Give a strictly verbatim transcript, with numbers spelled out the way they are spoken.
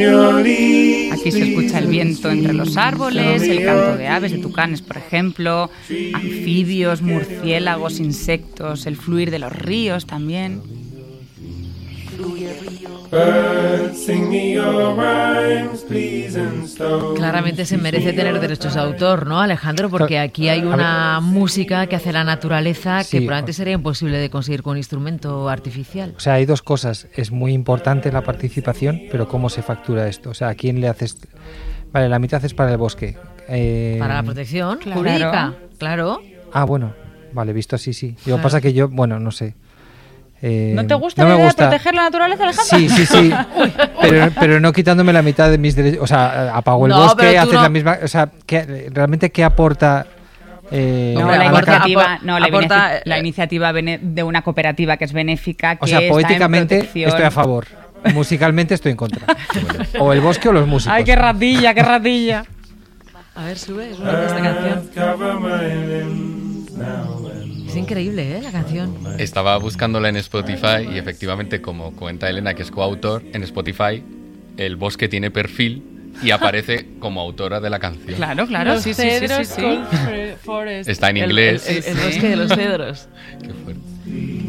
Aquí se escucha el viento entre los árboles, el canto de aves, de tucanes, por ejemplo, anfibios, murciélagos, insectos, el fluir de los ríos también. Claramente se merece tener derechos de autor, ¿no, Alejandro? Porque aquí hay una música que hace la naturaleza que Sí. probablemente sería imposible de conseguir con un instrumento artificial. O sea, hay dos cosas. Es muy importante la participación, pero ¿cómo se factura esto? O sea, ¿a quién le haces...? Vale, la mitad es para el bosque. Eh... Para la protección Claro. jurídica, claro. Ah, bueno. Vale, visto así, sí. Lo que Claro. pasa es que yo, bueno, no sé. Eh, ¿No te gusta no la me idea gusta. de proteger la naturaleza, Alejandro? Sí, sí, sí. pero, pero no quitándome la mitad de mis derechos. O sea, apago el No, bosque, pero tú haces no- la misma... O sea, ¿qué, realmente qué aporta... Eh, No, Hombre, la aporta- iniciativa, apor- no, la, aporta, benefic- la eh, iniciativa bene- de una cooperativa que es benéfica, que O sea, está en poéticamente protección. estoy a favor. Musicalmente estoy en contra. O el bosque o los músicos. Ay, qué ratilla, qué ratilla. A ver, sube, sube esta canción. Es increíble, ¿eh? La canción. Estaba buscándola en Spotify y efectivamente, como cuenta Elena, que es coautor, en Spotify el bosque tiene perfil y aparece como autora de la canción. Claro, claro, Los sí, sí, sí, sí, cedros sí. Cold Forest. Está en El- inglés. El, el- el Sí, sí. bosque de los cedros. Qué fuerte.